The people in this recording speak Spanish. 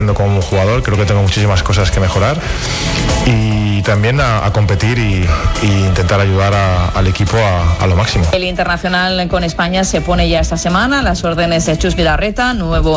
Como jugador creo que tengo muchísimas cosas que mejorar y también a competir y intentar ayudar al equipo a lo máximo. El internacional con España se pone ya esta semana a las órdenes de Chus Vilarreta, nuevo